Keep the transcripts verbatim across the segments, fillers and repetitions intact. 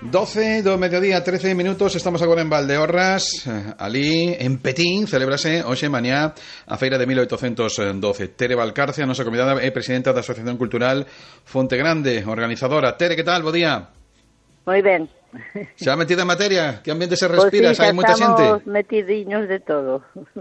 doce do mediodía, trece minutos. Estamos agora en Valdeorras, ali en Petín. Celébrase hoxe mañá a feira de mil oitocentos doce. Tere Valcarce, a nosa convidada, é presidenta da Asociación Cultural Fonte Grande, organizadora. Tere, que tal? Bo día. Moi ben. Xa metida en materia? Que ambiente se respira? Pois sí, hai moita xente? Estamos metidiños de todo.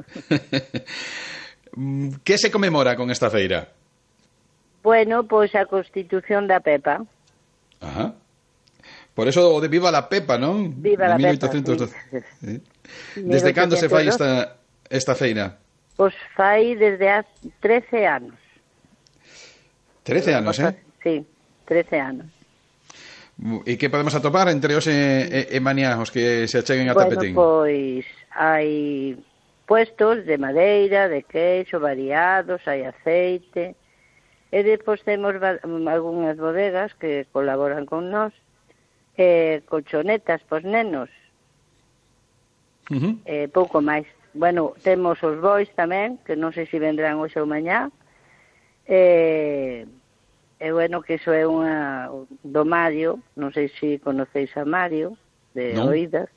Que se conmemora con esta feira? Bueno, pois a Constitución da Pepa. Ajá. Por eso o de Viva la Pepa, non? Viva la mil oitocentos doce. Pepa, sí. Sí. Desde cando se fai esta, esta feira? Pois fai desde há trece anos. trece anos, eh? Sí, trece anos. E que podemos atopar entre hoxe e, e mañá os que se acheguen a Tapetín? Bueno, pois hai puestos de madeira, de queixo, variados, hai aceite, e depois temos algunhas bodegas que colaboran con nós, eh, colchonetas pos nenos, uh-huh. eh, pouco máis. Bueno, temos os bois tamén, que non sei se vendrán hoxe ou mañá, e... Eh, E bueno, que iso é unha do Mario, non sei se conocéis a Mario, de no. oídas.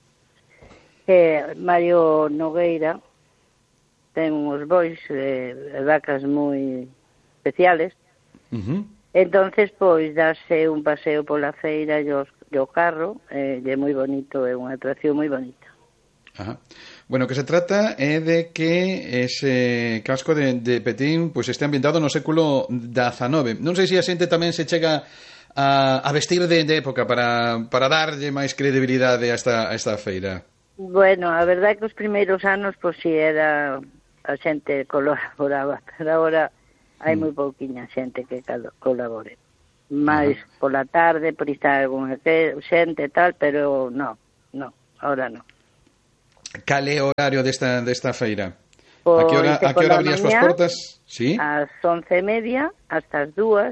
Eh, Mario Nogueira ten uns bois e eh, vacas moi especiales. Uh-huh. Entonces, pois, darse un paseo pola feira e o carro, eh, é moi bonito, é unha atracción moi bonita. Ajá. Bueno, que se trata é de que ese casco de, de Petín pues, este ambientado no século dezanove. Non sei se a xente tamén se chega a, a vestir de, de época para, para darlle máis credibilidade a esta, a esta feira. Bueno, a verdade é que os primeiros anos pois si era a xente colaboraba, pero agora hai moi pouquiña xente que colabore. Mais uh-huh. pola tarde, por estar algunha xente e tal, pero no, no, ahora no. Cal é o horario desta, desta feira? Pois, a que hora, a que hora abrí as súas portas? Sí? Ás once e media, hasta as dúas,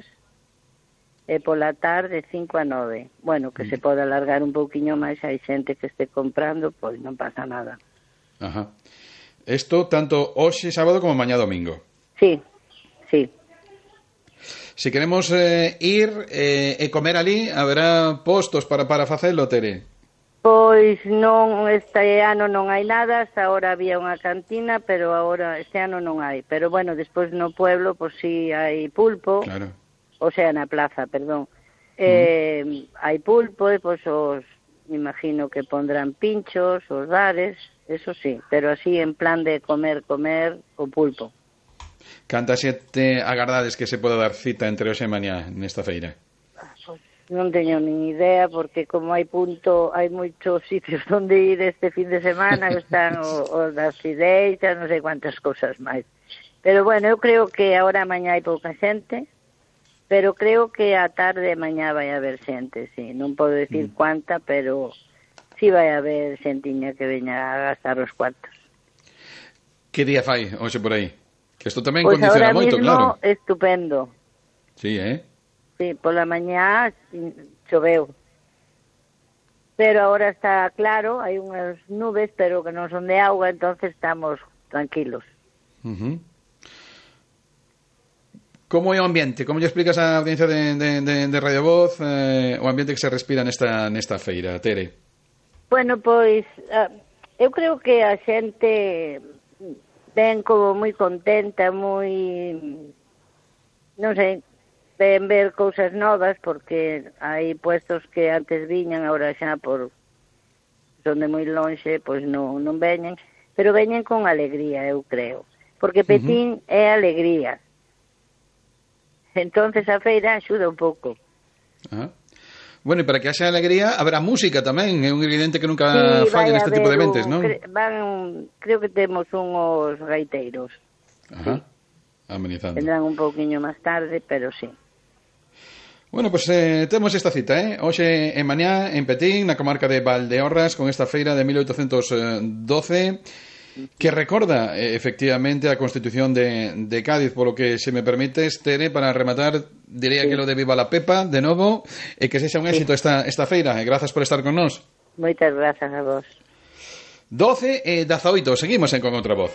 e pola tarde cinco a nove. Bueno, que mm. se pode alargar un pouquiño máis, hai xente que este comprando, pois non pasa nada. Ajá. Isto tanto hoxe sábado como mañá domingo. Sí, sí. Se queremos eh, ir eh, e comer ali, haberá postos para, para facelo, Tere? Pois non, este ano non hai nada, hasta ahora había unha cantina, pero agora este ano non hai. Pero bueno, despois no pueblo, pois si hai pulpo, claro. O sea, na plaza, perdón. Eh, uh-huh. Hai pulpo e pois os, me imagino que pondrán pinchos, os bares, eso sí, pero así en plan de comer, comer o pulpo. Canta xente agardades que se poda dar cita entre hoxe e mañá nesta feira? Pois non teño nin idea, porque como hai punto, hai moitos sitios onde ir este fin de semana, que están os das ideitas, non sei cuántas cousas máis. Pero bueno, eu creo que agora mañá hai pouca xente, pero creo que a tarde e mañá vai haber xente, sí. Non podo decir mm. cuánta, pero sí vai haber xentiña que veña a gastar os cuartos. Que día fai hoxe por aí? Que isto tamén pues condiciona moito, claro. Pois agora mismo estupendo. Sí, eh? Sí, pola mañá choveu. Pero agora está claro, hai unhas nubes, pero que non son de auga, entonces estamos tranquilos. Uh-huh. Como é o ambiente? Como lle explicas á audiencia de, de, de, de Radio Voz eh, o ambiente que se respira nesta, nesta feira, Tere? Bueno, pois, uh, eu creo que a xente ven como moi contenta, moi, non sei, ven ver cousas novas, porque hai puestos que antes viñan, agora xa por son de moi lonxe, pois non, non veñen, pero veñen con alegría, eu creo, porque Petín uh-huh. é alegría. Entonces a feira axuda un pouco. Ah. Bueno, e para que haxa alegría, haberá música tamén, é un ingrediente que nunca sí, falla neste tipo de eventos, non? Cre- van, creo que temos unhos gaiteiros. Ajá, sí. Amenizando. Vendrán un pouquiño máis tarde, pero sí. Bueno, pues eh, temos esta cita, eh? Hoxe en mañá en Petín, na comarca de Valdeorras, con esta feira de mil oitocentos doce, que recorda eh, efectivamente a Constitución de, de Cádiz, polo que se me permites, Tere, para rematar, diría sí. que lo de Viva la Pepa, de novo, e que sexa un éxito sí. esta, esta feira, e grazas por estar con nós. Moitas grazas a vos. doce e dezaoito, seguimos en Con Outra Voz.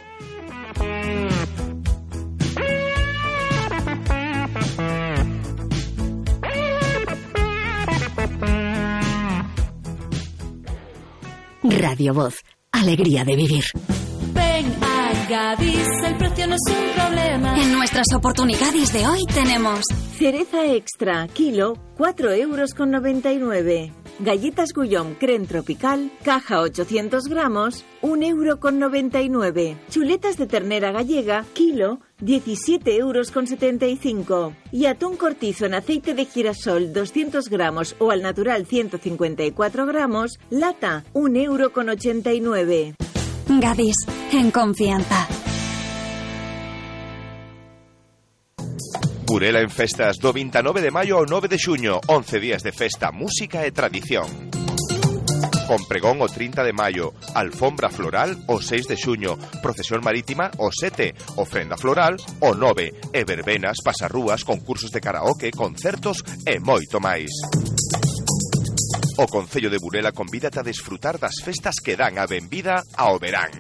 Radio Voz, alegría de vivir. Ven a Gadis, el precio no es un problema. En nuestras oportunidades de hoy tenemos cereza extra, kilo, cuatro euros con noventa y nueve. Galletas Gullón Creme Tropical, caja ochocientos gramos, un euro con noventa y nueve. Chuletas de ternera gallega, kilo, diecisiete euros con setenta y cinco. Y atún cortizo en aceite de girasol, doscientos gramos o al natural ciento cincuenta y cuatro gramos, lata, un euro con ochenta y nueve. Gadis, en confianza. Burela en festas do veintinueve de maio ao nove de xuño, once días de festa, música e tradición. Con pregón o trinta de maio, alfombra floral o seis de xuño, procesión marítima o sete, ofrenda floral o nove, e verbenas, pasarrúas, concursos de karaoke, concertos e moito máis. O Concello de Burela convídate a desfrutar das festas que dan a benvida ao verán.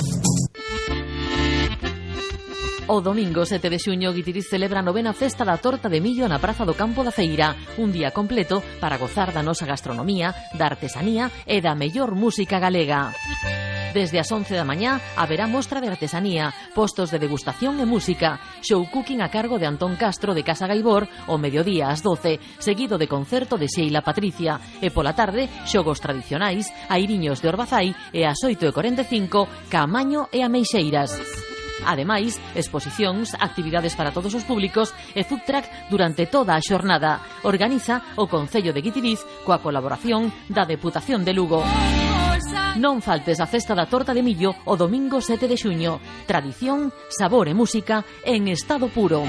O domingo sete de xuño, Guitiriz celebra a novena festa da torta de millo na Praza do Campo da Feira. Un día completo para gozar da nosa gastronomía, da artesanía e da mellor música galega. Desde as once da mañá haberá mostra de artesanía, postos de degustación e música, show cooking a cargo de Antón Castro de Casa Gaibor o mediodía ás doce, seguido de concerto de Sheila Patricia, e pola tarde xogos tradicionais, airiños de Orbazai e ás oito e cuarenta e cinco Caamaño e Ameixeiras. Ademais, exposicións, actividades para todos os públicos e food truck durante toda a xornada. Organiza o Concello de Guitiriz coa colaboración da Deputación de Lugo. Non faltes a festa da torta de millo o domingo sete de xuño. Tradición, sabor e música en estado puro.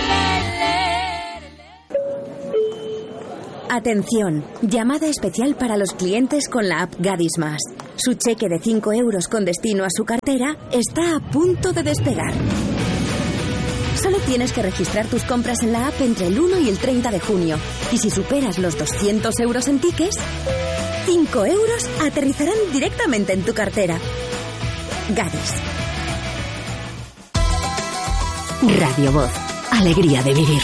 Atención, llamada especial para los clientes con la app Gadis Más. Su cheque de cinco euros con destino a su cartera está a punto de despegar. Solo tienes que registrar tus compras en la app entre el uno y el treinta de junio. Y si superas los doscientos euros en tickets, cinco euros aterrizarán directamente en tu cartera. Gadis. Radio Voz, alegría de vivir.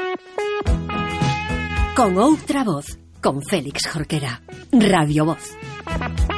Con outra voz, con Félix Jorquera. Radio Voz.